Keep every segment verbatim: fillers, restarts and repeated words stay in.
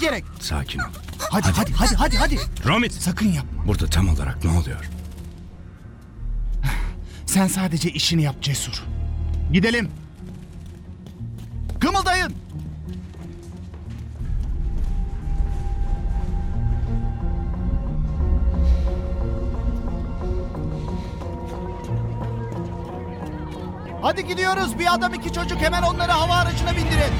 gerek. Sakin ol. Hadi hadi hadi hadi hadi. Romit! Sakın yapma. Burada tam olarak ne oluyor? Sen sadece işini yap Cesur. Gidelim. Kımıldayın. Hadi gidiyoruz. Bir adam iki çocuk, hemen onları hava aracına bindirin.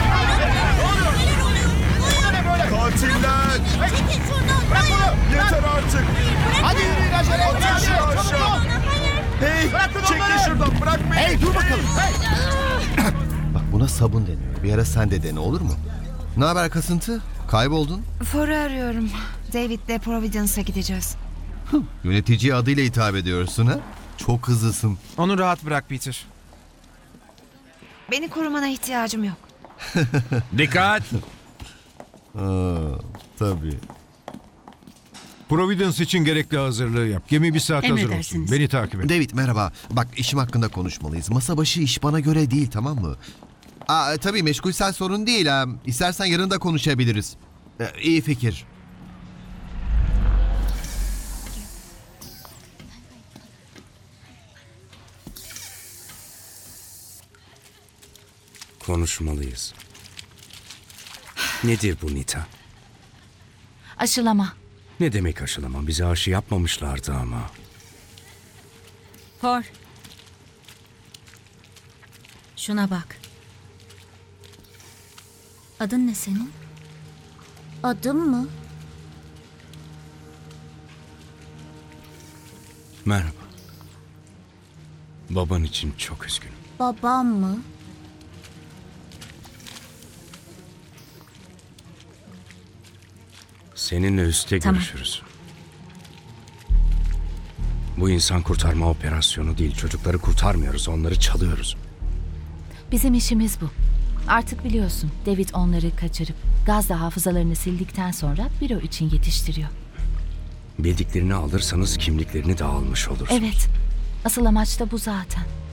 Katiller! Çekil şuradan. Bırak bunu. Yeter artık! Hadi yürüyün, acele edin. Aşağı, Hadi, çabuk aşağı. ol. Hey! Bırakın Çekil onları! şuradan, bırak beni! Hey dur bakalım. Hey. Bak buna sabun deniyor. Bir ara sen de dene, olur mu? Ne haber kasıntı? Kayboldun. For'u arıyorum. David'le Providence'a gideceğiz. Yöneticiye adıyla hitap ediyorsun ha? Çok hızlısın. Onu rahat bırak Peter. Beni korumana ihtiyacım yok. Dikkat! Aa, tabii. Providence için gerekli hazırlığı yap. Gemi bir saat hazır olsun. Emredersiniz. Beni takip et. David merhaba. Bak işim hakkında konuşmalıyız. Masa başı iş bana göre değil, tamam mı? Aa, tabii meşgulsen sorun değil ha. İstersen yarın da konuşabiliriz. Ee, iyi fikir. Konuşmalıyız. Nedir bu Nita? Aşılama. Ne demek aşılama? Bize aşı yapmamışlardı ama. For. Şuna bak. Adın ne senin? Adım mı? Merhaba. Baban için çok üzgünüm. Babam mı? Seninle üste Tamam. görüşürüz. Bu insan kurtarma operasyonu değil. Çocukları kurtarmıyoruz, onları çalıyoruz. Bizim işimiz bu. Artık biliyorsun, David onları kaçırıp gazla hafızalarını sildikten sonra büro için yetiştiriyor. Bildiklerini alırsanız kimliklerini de almış olursunuz. Evet, asıl amaç da bu zaten.